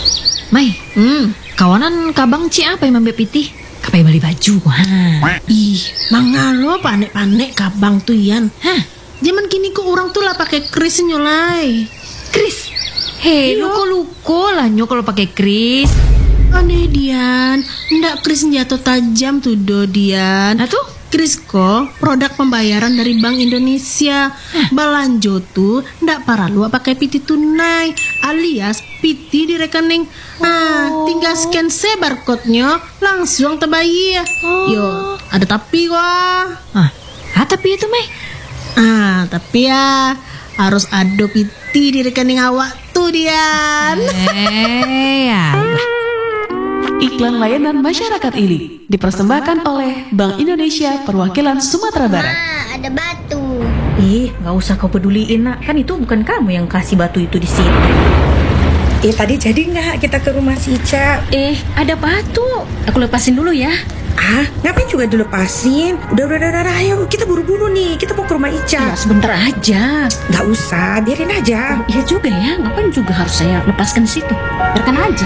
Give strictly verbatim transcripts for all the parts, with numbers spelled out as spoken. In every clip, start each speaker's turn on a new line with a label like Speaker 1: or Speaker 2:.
Speaker 1: Mai,
Speaker 2: Hmm,
Speaker 1: kawanan kabang ci apa yang mambe pitih? Kapai beli baju, ha.
Speaker 2: ih, mangalo panek-panek kabang tuh yan.
Speaker 1: Hah,
Speaker 2: Zaman kini kok orang tuh lah pakai kris nyolai.
Speaker 1: Kris. Hei,
Speaker 2: Iya.
Speaker 1: luko-luko lah nyo kalau pakai kris.
Speaker 2: Aneh Dian, ndak kris senjata tajam tuh do Dian.
Speaker 1: Nah tuh,
Speaker 2: Kris kok produk pembayaran dari Bank Indonesia. Balanjo tuh ndak paralu pakai piti tunai alias piti di rekening. Ah, tinggal scan se barcode-nya langsung terbayar. Yo, ada tapi wah.
Speaker 1: ah, ah tapi itu Mai.
Speaker 2: Ah, tapi ya harus ada piti di rekening awak tuh Dian.
Speaker 1: Eh, ya.
Speaker 3: Iklan layanan masyarakat ini dipersembahkan oleh Bank Indonesia Perwakilan Sumatera Barat.
Speaker 4: Ah, ada batu.
Speaker 5: Ih, nggak usah kau peduliin nak, kan itu bukan kamu yang kasih batu itu di sini.
Speaker 6: Eh tadi jadi nggak kita ke rumah si Ica?
Speaker 5: Eh, ada batu. Aku lepasin dulu ya.
Speaker 6: Ah, ngapain juga dilepasin? Udah, udah, udah, udah, ayo kita buru-buru nih. Kita mau ke rumah
Speaker 5: Ya,
Speaker 6: Ica.
Speaker 5: sebentar aja.
Speaker 6: Nggak usah, biarin aja.
Speaker 5: Iya juga ya, ngapain juga harus saya lepaskan di situ? Biarkan aja.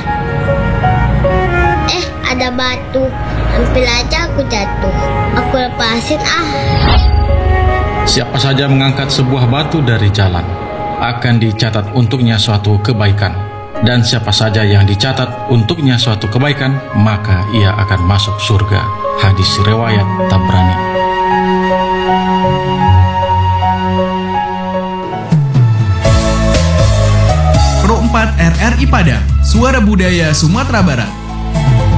Speaker 4: Eh, ada batu. Hampir aja aku jatuh. Aku lepasin ah.
Speaker 7: Siapa saja mengangkat sebuah batu dari jalan akan dicatat untuknya suatu kebaikan. Dan siapa saja yang dicatat untuknya suatu kebaikan, maka ia akan masuk surga. Hadis riwayat Tabrani.
Speaker 8: Pro empat R R I Padang, Suara Budaya Sumatera Barat.